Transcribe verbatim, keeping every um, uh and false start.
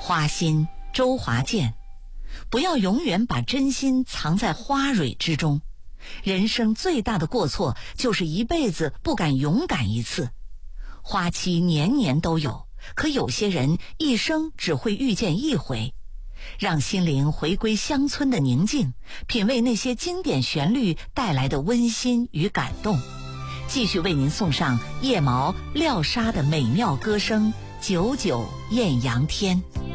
花心周华健，不要永远把真心藏在花蕊之中。人生最大的过错就是一辈子不敢勇敢一次。花期年年都有，可有些人一生只会遇见一回。让心灵回归乡村的宁静，品味那些经典旋律带来的温馨与感动。继续为您送上叶毛廖沙的美妙歌声，久久艳阳天。